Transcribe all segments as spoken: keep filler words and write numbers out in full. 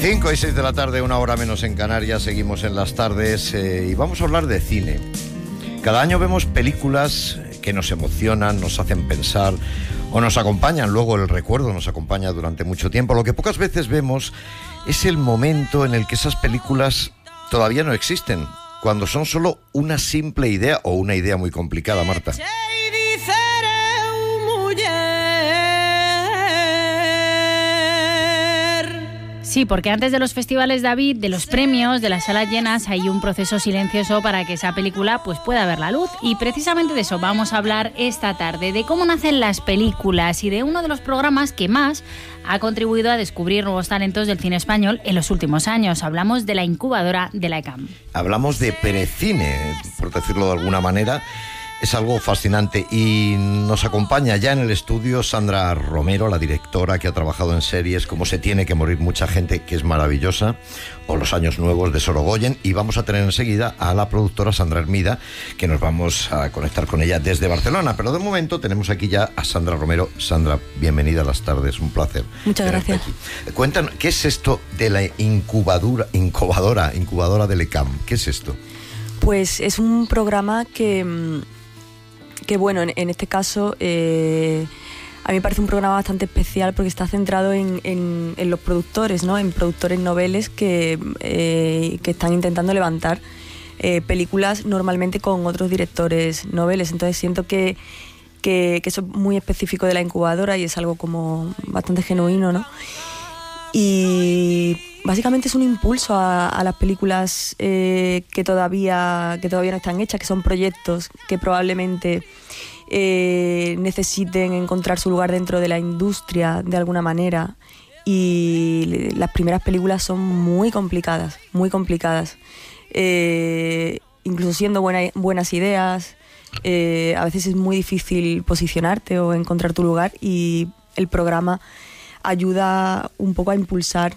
cinco y seis de la tarde, una hora menos en Canarias, seguimos en las tardes eh, y vamos a hablar de cine. Cada año vemos películas que nos emocionan, nos hacen pensar o nos acompañan, luego el recuerdo nos acompaña durante mucho tiempo. Lo que pocas veces vemos es el momento en el que esas películas todavía no existen, cuando son solo una simple idea o una idea muy complicada, Marta. Sí, porque antes de los festivales, David, de los premios, de las salas llenas, hay un proceso silencioso para que esa película pues, pueda ver la luz. Y precisamente de eso vamos a hablar esta tarde, de cómo nacen las películas y de uno de los programas que más ha contribuido a descubrir nuevos talentos del cine español en los últimos años. Hablamos de la incubadora de la E C A M. Hablamos de precine, por decirlo de alguna manera. Es algo fascinante y nos acompaña ya en el estudio Sandra Romero, la directora que ha trabajado en series como Se tiene que morir mucha gente, que es maravillosa, o Los años nuevos de Sorogoyen, y vamos a tener enseguida a la productora Sandra Hermida, que nos vamos a conectar con ella desde Barcelona. Pero de momento tenemos aquí ya a Sandra Romero. Sandra, bienvenida a las tardes, un placer. Muchas gracias. Aquí. Cuéntanos, ¿qué es esto de la incubadora, incubadora, incubadora del E C A M? ¿Qué es esto? Pues es un programa que... que bueno, en, en este caso eh, a mí me parece un programa bastante especial porque está centrado en, en, en los productores, ¿no? En productores noveles que, eh, que están intentando levantar eh, películas normalmente con otros directores noveles. Entonces siento que, que, que eso es muy específico de la incubadora y es algo como bastante genuino, ¿no? Y básicamente es un impulso a, a las películas eh, que, todavía, que todavía no están hechas, que son proyectos que probablemente eh, necesiten encontrar su lugar dentro de la industria de alguna manera. Y las primeras películas son muy complicadas, muy complicadas. Eh, incluso siendo buena, buenas ideas, eh, a veces es muy difícil posicionarte o encontrar tu lugar, y el programa ayuda un poco a impulsar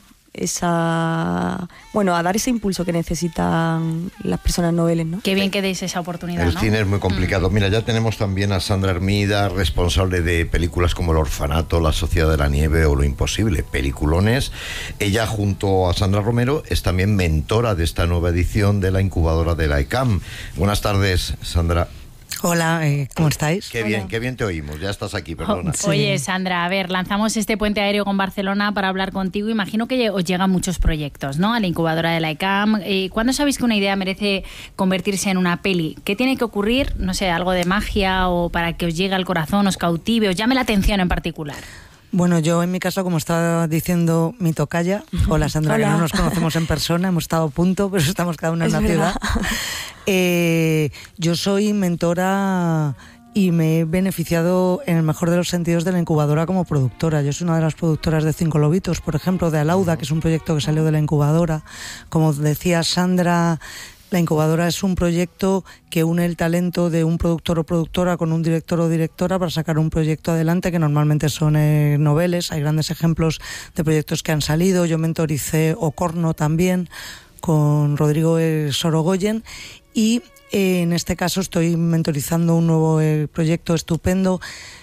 esa, bueno, a dar ese impulso que necesitan las personas noveles, ¿no? Qué bien que deis esa oportunidad, El ¿no? cine es muy complicado. Mm. Mira, ya tenemos también a Sandra Hermida, responsable de películas como El orfanato, La sociedad de la nieve o Lo imposible, peliculones. Ella, junto a Sandra Romero, es también mentora de esta nueva edición de la incubadora de la E C A M. Buenas tardes, Sandra. Hola, eh, ¿cómo estáis? Qué bien, qué bien te oímos, ya estás aquí, perdona. Oh, oye, Sandra, a ver, lanzamos este puente aéreo con Barcelona para hablar contigo. Imagino que os llegan muchos proyectos, ¿no? A la incubadora de la E C A M. Eh, ¿Cuándo sabéis que una idea merece convertirse en una peli? ¿Qué tiene que ocurrir? No sé, algo de magia o para que os llegue al corazón, os cautive, os llame la atención en particular. Bueno, yo en mi caso, como estaba diciendo mi tocaya, hola Sandra, Hola. Que no nos conocemos en persona, hemos estado a punto, pero estamos cada una en Es una verdad. ciudad. Eh, yo soy mentora y me he beneficiado en el mejor de los sentidos de la incubadora como productora. Yo soy una de las productoras de Cinco Lobitos, por ejemplo, de Alauda, que es un proyecto que salió de la incubadora. Como decía Sandra, la incubadora es un proyecto que une el talento de un productor o productora con un director o directora para sacar un proyecto adelante, que normalmente son eh, noveles. Hay grandes ejemplos de proyectos que han salido. Yo mentoricé Ocorno también con Rodrigo eh, Sorogoyen, y eh, en este caso estoy mentorizando un nuevo eh, proyecto estupendo.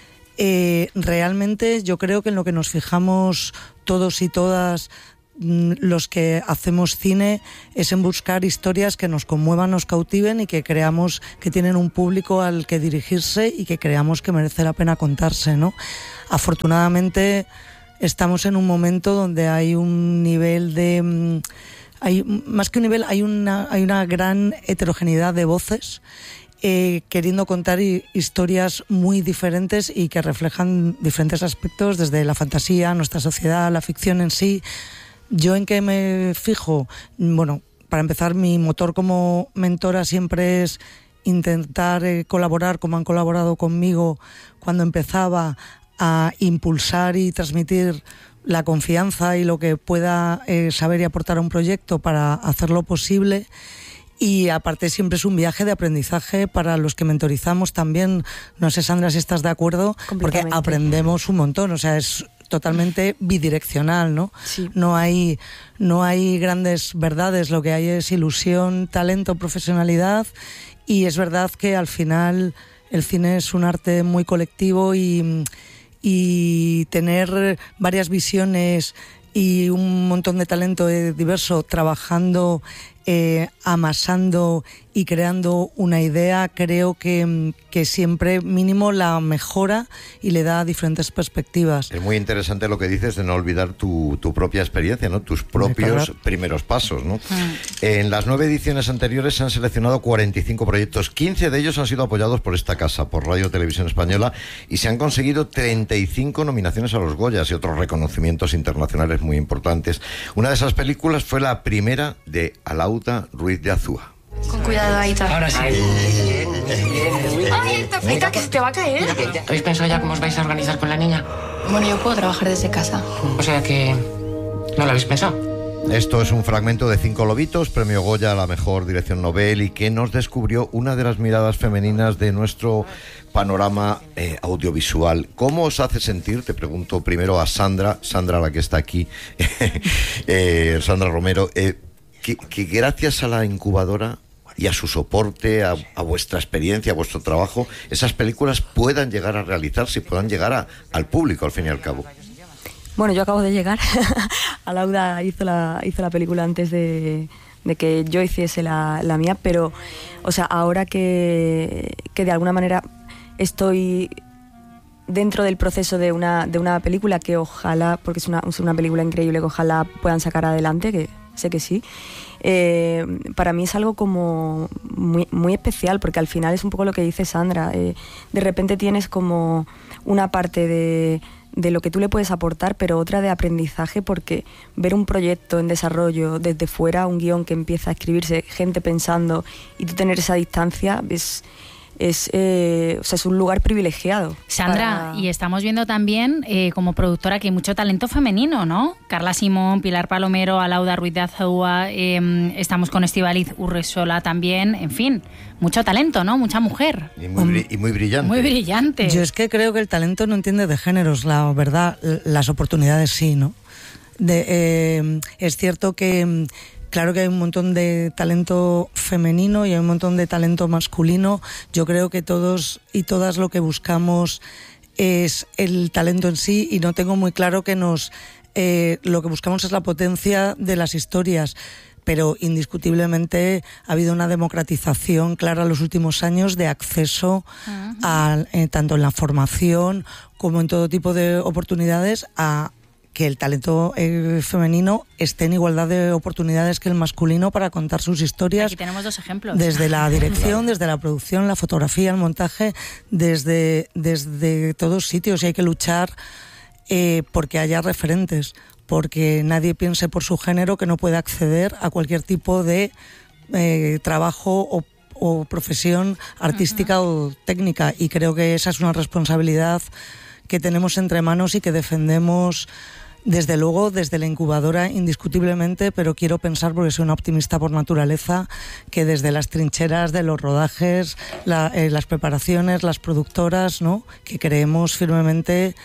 Eh, realmente yo creo que en lo que nos fijamos todos y todas los que hacemos cine es en buscar historias que nos conmuevan, nos cautiven y que creamos que tienen un público al que dirigirse y que creamos que merece la pena contarse, ¿no? Afortunadamente estamos en un momento donde hay un nivel de... hay más que un nivel, hay una, hay una gran heterogeneidad de voces Eh, queriendo contar historias muy diferentes y que reflejan diferentes aspectos, desde la fantasía, nuestra sociedad, la ficción en sí. ¿Yo en qué me fijo? Bueno, para empezar, mi motor como mentora siempre es intentar eh, colaborar, como han colaborado conmigo cuando empezaba, a impulsar y transmitir la confianza y lo que pueda eh, saber y aportar a un proyecto para hacerlo posible. Y aparte siempre es un viaje de aprendizaje para los que mentorizamos también. No sé, Sandra, si estás de acuerdo, porque aprendemos un montón, o sea, es totalmente bidireccional, ¿no? Sí. No hay, no hay grandes verdades, lo que hay es ilusión, talento, profesionalidad, y es verdad que al final el cine es un arte muy colectivo y, y tener varias visiones y un montón de talento diverso trabajando, eh, amasando y creando una idea, creo que, que siempre mínimo la mejora y le da diferentes perspectivas. Es muy interesante lo que dices de no olvidar tu, tu propia experiencia, ¿no? Tus propios primeros pasos, ¿no? Mm. En las nueve ediciones anteriores se han seleccionado cuarenta y cinco proyectos, quince de ellos han sido apoyados por esta casa, por Radio Televisión Española, y se han conseguido treinta y cinco nominaciones a los Goyas y otros reconocimientos internacionales muy importantes. Una de esas películas fue la primera de Alauda Ruiz de Azúa. Con cuidado, Aita. Ahora sí. Ay, Aita, Aita, que se te va a caer. ¿Habéis pensado ya cómo os vais a organizar con la niña? Bueno, yo puedo trabajar desde casa. O sea que... ¿no lo habéis pensado? Esto es un fragmento de Cinco Lobitos, premio Goya a la mejor dirección novel, y que nos descubrió una de las miradas femeninas de nuestro panorama eh, audiovisual. ¿Cómo os hace sentir? Te pregunto primero a Sandra, Sandra la que está aquí, eh, Sandra Romero, eh, que, que gracias a la incubadora y a su soporte, a, a vuestra experiencia, a vuestro trabajo, esas películas puedan llegar a realizarse y puedan llegar a, al público, al fin y al cabo. Bueno, yo acabo de llegar. Alauda hizo la, hizo la película antes de, de que yo hiciese la, la mía, pero, o sea, ahora que, que de alguna manera estoy dentro del proceso de una, de una película que ojalá, porque es una, es una película increíble, que ojalá puedan sacar adelante, que sé que sí, eh, para mí es algo como muy, muy especial, porque al final es un poco lo que dice Sandra, eh, de repente tienes como una parte de... de lo que tú le puedes aportar, pero otra de aprendizaje, porque ver un proyecto en desarrollo desde fuera, un guión que empieza a escribirse, gente pensando, y tú tener esa distancia, es, es, eh, o sea, es un lugar privilegiado. Sandra, para... y estamos viendo también eh, como productora que hay mucho talento femenino, ¿no? Carla Simón, Pilar Palomero, Alauda Ruiz de Azúa, eh, estamos con Estíbaliz Urresola también, en fin, mucho talento, ¿no? Mucha mujer. Y muy, y muy brillante. Muy brillante. Yo es que creo que el talento no entiende de géneros, la verdad, las oportunidades sí, ¿no? De, eh, es cierto que... Claro que hay un montón de talento femenino y hay un montón de talento masculino. Yo creo que todos y todas lo que buscamos es el talento en sí, y no tengo muy claro que nos eh, lo que buscamos es la potencia de las historias. Pero indiscutiblemente ha habido una democratización clara en los últimos años de acceso uh-huh. a, eh, tanto en la formación como en todo tipo de oportunidades, a que el talento eh, femenino esté en igualdad de oportunidades que el masculino para contar sus historias. Aquí tenemos dos ejemplos. Desde la dirección, desde la producción, la fotografía, el montaje, desde, desde todos sitios. Y hay que luchar eh, porque haya referentes, porque nadie piense por su género que no puede acceder a cualquier tipo de eh, trabajo o, o profesión artística uh-huh. o técnica. Y creo que esa es una responsabilidad que tenemos entre manos y que defendemos desde luego desde la incubadora indiscutiblemente, pero quiero pensar, porque soy una optimista por naturaleza, que desde las trincheras de los rodajes, la, eh, las preparaciones, las productoras, ¿no?, que creemos firmemente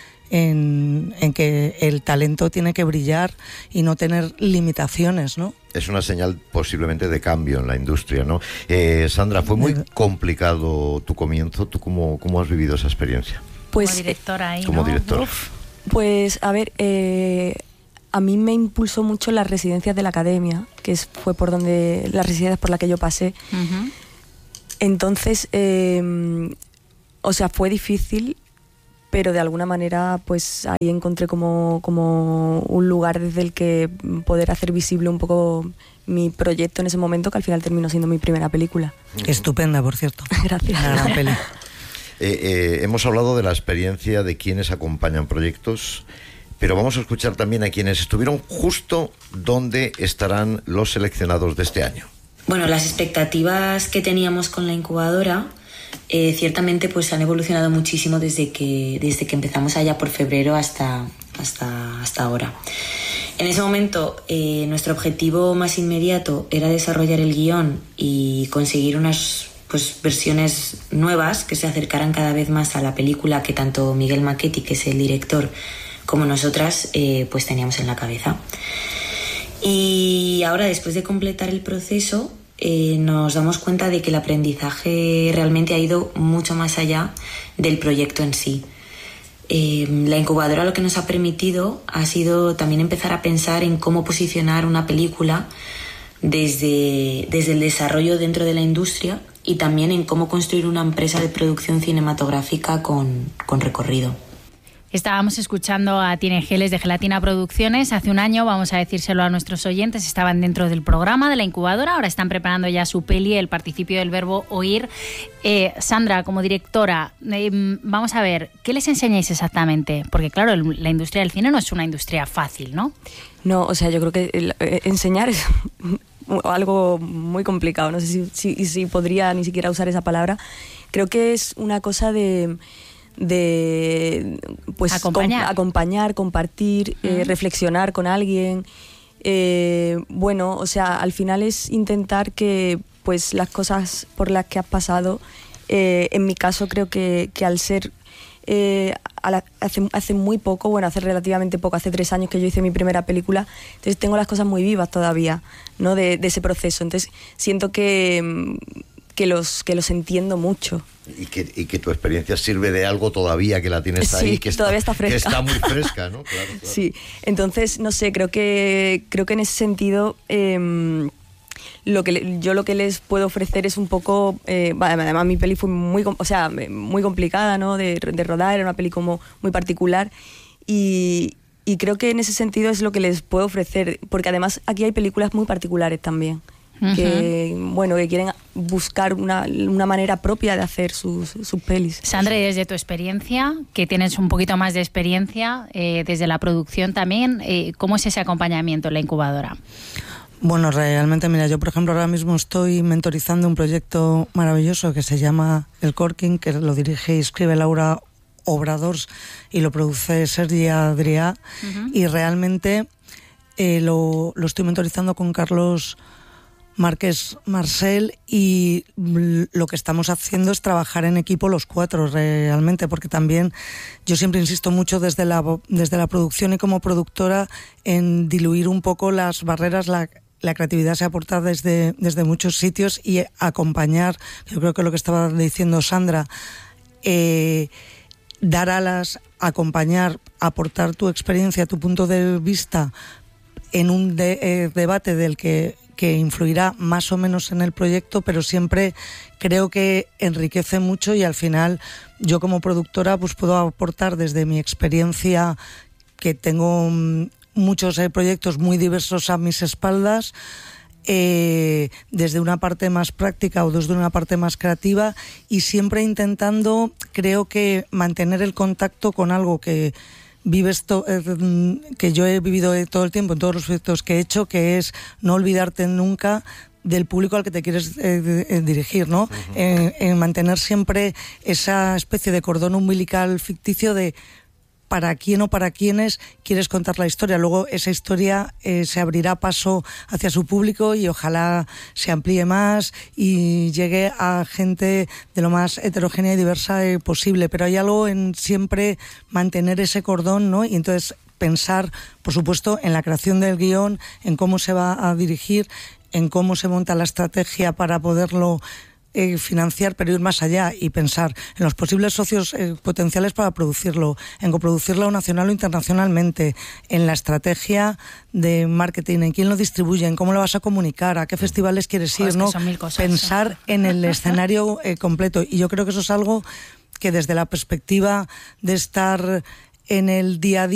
en, en que el talento tiene que brillar y no tener limitaciones, ¿no? Es una señal posiblemente de cambio en la industria, ¿no? Eh, Sandra, fue muy complicado tu comienzo. ¿Tú cómo, cómo has vivido esa experiencia? Pues, como directora ahí, como ¿no? directora. Uf. Pues, a ver, eh, a mí me impulsó mucho las residencias de la academia, que es, fue por donde las residencias por las que yo pasé. Uh-huh. Entonces, eh, o sea, fue difícil, pero de alguna manera, pues ahí encontré como, como un lugar desde el que poder hacer visible un poco mi proyecto en ese momento, que al final terminó siendo mi primera película. Estupenda, por cierto. Gracias. Una gran peli. Eh, eh, hemos hablado de la experiencia de quienes acompañan proyectos, pero vamos a escuchar también a quienes estuvieron justo donde estarán los seleccionados de este año. Bueno, las expectativas que teníamos con la incubadora eh, ciertamente pues han evolucionado muchísimo desde que, desde que empezamos allá por febrero hasta, hasta, hasta ahora. En ese momento eh, nuestro objetivo más inmediato era desarrollar el guión y conseguir unas pues versiones nuevas que se acercaran cada vez más a la película que tanto Miguel Machetti, que es el director, como nosotras eh, pues teníamos en la cabeza. Y ahora, después de completar el proceso, eh, nos damos cuenta de que el aprendizaje realmente ha ido mucho más allá del proyecto en sí. Eh, la incubadora lo que nos ha permitido ha sido también empezar a pensar en cómo posicionar una película desde, desde el desarrollo dentro de la industria y también en cómo construir una empresa de producción cinematográfica con, con recorrido. Estábamos escuchando a Tine Geles de Gelatina Producciones. Hace un año, vamos a decírselo a nuestros oyentes, estaban dentro del programa de la incubadora, ahora están preparando ya su peli, El participio del verbo oír. Eh, Sandra, como directora, eh, vamos a ver, ¿qué les enseñáis exactamente? Porque claro, el, la industria del cine no es una industria fácil, ¿no? No, o sea, yo creo que el, eh, enseñar es algo muy complicado, no sé si, si, si podría ni siquiera usar esa palabra. Creo que es una cosa de... de pues acompañar, com- acompañar compartir, uh-huh. eh, reflexionar con alguien. Eh, bueno, o sea, al final es intentar que pues las cosas por las que has pasado, eh, en mi caso creo que, que al ser eh, a la, hace, hace muy poco, bueno, hace relativamente poco, hace tres años que yo hice mi primera película, entonces tengo las cosas muy vivas todavía, ¿no? De, de ese proceso. Entonces siento que que los que los entiendo mucho. Y que, y que tu experiencia sirve de algo todavía, que la tienes ahí, sí, que está, todavía está fresca. Que está muy fresca, ¿no? Claro, claro. Sí, entonces, no sé, creo que creo que en ese sentido eh, lo que le, yo lo que les puedo ofrecer es un poco, eh, además mi peli fue muy, o sea, muy complicada, ¿no? De, de rodar, era una peli como muy particular y, y creo que en ese sentido es lo que les puedo ofrecer, porque además aquí hay películas muy particulares también. Que, uh-huh. bueno, que quieren buscar una, una manera propia de hacer sus, sus pelis. Sandra, y desde tu experiencia, que tienes un poquito más de experiencia, eh, desde la producción también, eh, ¿cómo es ese acompañamiento en la incubadora? Bueno, realmente, mira, yo por ejemplo ahora mismo estoy mentorizando un proyecto maravilloso que se llama El Corking, que lo dirige y escribe Laura Obradors y lo produce Sergi Adrià, uh-huh. y realmente eh, lo, lo estoy mentorizando con Carlos Márquez Marcel y lo que estamos haciendo es trabajar en equipo los cuatro realmente, porque también yo siempre insisto mucho desde la, desde la producción y como productora en diluir un poco las barreras, la, la creatividad se aporta desde, desde muchos sitios y acompañar, yo creo que lo que estaba diciendo Sandra, eh, dar alas, acompañar, aportar tu experiencia, tu punto de vista en un de, eh, debate del que que influirá más o menos en el proyecto, pero siempre creo que enriquece mucho y al final yo como productora pues puedo aportar desde mi experiencia, que tengo muchos eh, proyectos muy diversos a mis espaldas, eh, desde una parte más práctica o desde una parte más creativa y siempre intentando, creo que mantener el contacto con algo que vives to- eh, que yo he vivido todo el tiempo en todos los proyectos que he hecho, que es no olvidarte nunca del público al que te quieres eh, dirigir, ¿no? Uh-huh. En, en mantener siempre esa especie de cordón umbilical ficticio de para quién o para quiénes quieres contar la historia. Luego esa historia eh, se abrirá paso hacia su público y ojalá se amplíe más y llegue a gente de lo más heterogénea y diversa eh, posible. Pero hay algo en siempre mantener ese cordón, ¿no? Y entonces pensar, por supuesto, en la creación del guión, en cómo se va a dirigir, en cómo se monta la estrategia para poderlo Eh, financiar, pero ir más allá y pensar en los posibles socios eh, potenciales para producirlo, en coproducirlo nacional o internacionalmente, en la estrategia de marketing, en quién lo distribuye, en cómo lo vas a comunicar, a qué festivales quieres ir, pues ¿no? Que son mil cosas, pensar ¿no? en el escenario eh, completo. Y yo creo que eso es algo que desde la perspectiva de estar en el día a día